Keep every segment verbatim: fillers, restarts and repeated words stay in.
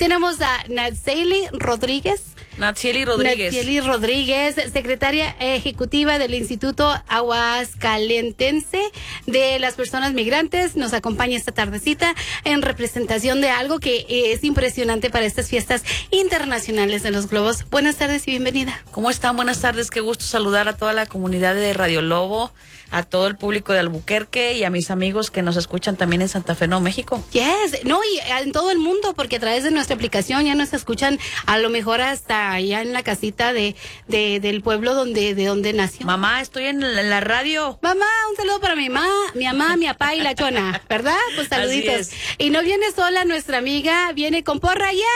tenemos a Natsieli Rodríguez. Natsieli Rodríguez. Natsieli Rodríguez, secretaria ejecutiva del Instituto Aguascalentense de las Personas Migrantes. Nos acompaña esta tardecita en representación de algo que es impresionante para estas fiestas internacionales de los globos. Buenas tardes y bienvenida. ¿Cómo están? Buenas tardes. Qué gusto saludar a toda la comunidad de Radio Lobo, a todo el público de Albuquerque y a mis amigos que nos escuchan también en Santa Fe, Nuevo México. Yes, no, y en todo el mundo, porque a través de nuestra aplicación ya nos escuchan a lo mejor hasta allá en la casita de, de del pueblo donde de donde nació. Mamá, estoy en la, en la radio. Mamá, un saludo para mi mamá, mi mamá, mi papá y la chona, ¿verdad? Pues saluditos. Y no viene sola nuestra amiga, viene con porra, ¡yeah!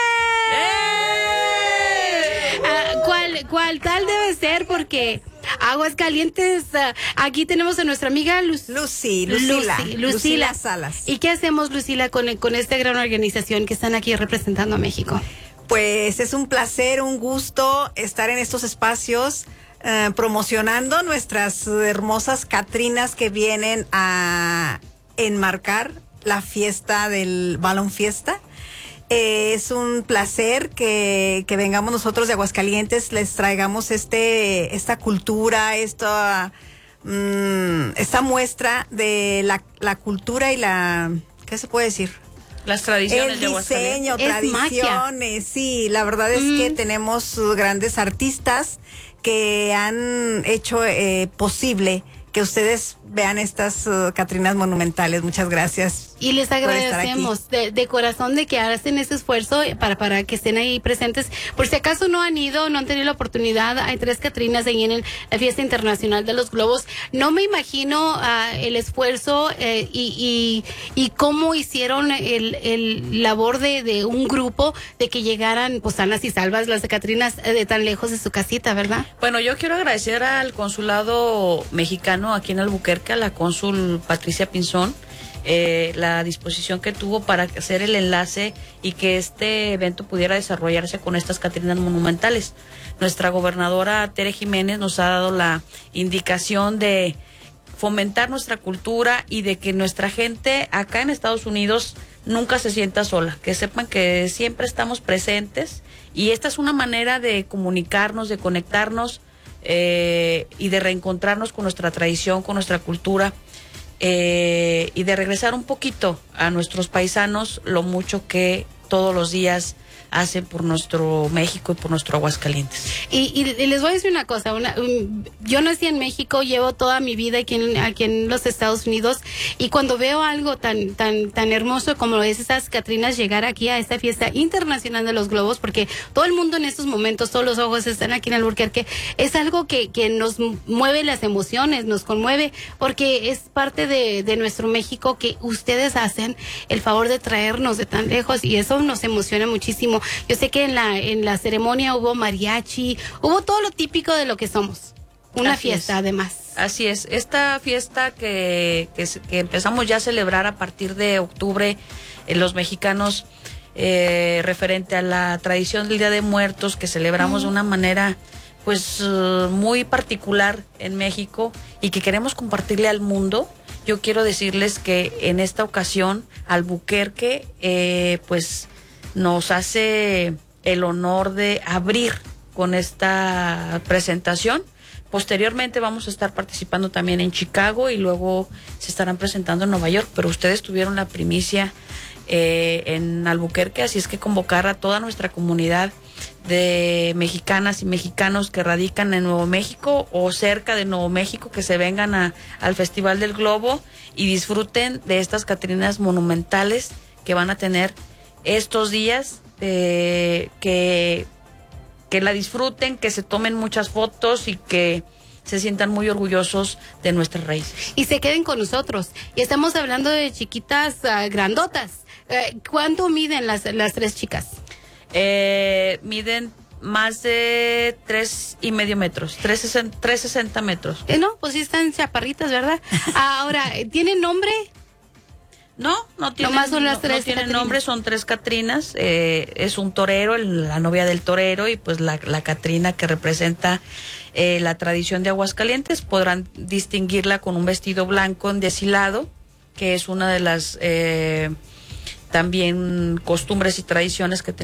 ¡Eh! Uh, ¿cuál, ¿Cuál tal debe ser? Porque Aguascalientes, uh, aquí tenemos a nuestra amiga Luz, Lucy, Lucila, Lucy, Lucila, Lucila Salas. ¿Y qué hacemos, Lucila, con, con esta gran organización que están aquí representando a México? Pues es un placer, un gusto estar en estos espacios uh, promocionando nuestras hermosas Catrinas que vienen a enmarcar la fiesta del Balloon Fiesta. Eh, es un placer que, que vengamos nosotros de Aguascalientes, les traigamos este esta cultura, esta, um, esta muestra de la, la cultura y la... ¿Qué se puede decir? Las tradiciones El de Aguascalientes. diseño, Es tradiciones, magia. Sí, la verdad es mm. que tenemos grandes artistas que han hecho eh, posible que ustedes vean estas uh, Catrinas monumentales. Muchas gracias. Y les agradecemos de, de corazón de que hacen ese esfuerzo para, para que estén ahí presentes. Por si acaso no han ido, no han tenido la oportunidad, hay tres Catrinas ahí en el, la Fiesta Internacional de los Globos. No me imagino uh, el esfuerzo eh, y, y, y cómo hicieron el, el labor de, de un grupo de que llegaran pues sanas y salvas las Catrinas eh, de tan lejos de su casita, ¿verdad? Bueno, yo quiero agradecer al consulado mexicano aquí en Albuquerque, a la cónsul Patricia Pinzón, Eh, la disposición que tuvo para hacer el enlace y que este evento pudiera desarrollarse con estas Catrinas monumentales. Nuestra gobernadora Tere Jiménez nos ha dado la indicación de fomentar nuestra cultura y de que nuestra gente acá en Estados Unidos nunca se sienta sola, que sepan que siempre estamos presentes y esta es una manera de comunicarnos, de conectarnos eh, y de reencontrarnos con nuestra tradición, con nuestra cultura. Eh, y de regresar un poquito a nuestros paisanos lo mucho que todos los días hacen por nuestro México y por nuestro Aguascalientes. Y, y, y les voy a decir una cosa, una, um, yo nací en México, llevo toda mi vida aquí en, aquí en los Estados Unidos y cuando veo algo tan tan tan hermoso como es estas Catrinas llegar aquí a esta fiesta internacional de los globos, porque todo el mundo en estos momentos, todos los ojos están aquí en Albuquerque, es algo que, que nos mueve las emociones, nos conmueve, porque es parte de, de nuestro México que ustedes hacen el favor de traernos de tan lejos y eso nos emociona muchísimo. Yo sé que en la en la ceremonia hubo mariachi, hubo todo lo típico de lo que somos. Una Así fiesta, es. además. Así es. Esta fiesta que, que, que empezamos ya a celebrar a partir de octubre, eh, los mexicanos, eh, referente a la tradición del Día de Muertos, que celebramos mm. de una manera pues uh, muy particular en México y que queremos compartirle al mundo. Yo quiero decirles que en esta ocasión, Albuquerque, eh, pues... nos hace el honor de abrir con esta presentación. Posteriormente vamos a estar participando también en Chicago y luego se estarán presentando en Nueva York, pero ustedes tuvieron la primicia eh, en Albuquerque, así es que convocar a toda nuestra comunidad de mexicanas y mexicanos que radican en Nuevo México o cerca de Nuevo México, que se vengan a, al Festival del Globo y disfruten de estas Catrinas monumentales que van a tener estos días, eh, que, que la disfruten, que se tomen muchas fotos y que se sientan muy orgullosos de nuestras raíces. Y se queden con nosotros. Y estamos hablando de chiquitas uh, grandotas. Uh, ¿Cuánto miden las, las tres chicas? Eh, miden más de tres y medio metros, tres sesenta metros. Eh, no, pues sí están chaparritas, ¿verdad? Ahora, ¿tienen nombre? No, no tienen, Nomás son las no, tres no tienen Catrinas. nombre, son tres Catrinas, eh, es un torero, el, la novia del torero y pues la, la Catrina que representa eh, la tradición de Aguascalientes. Podrán distinguirla con un vestido blanco endeshilado, que es una de las eh, también costumbres y tradiciones que tenemos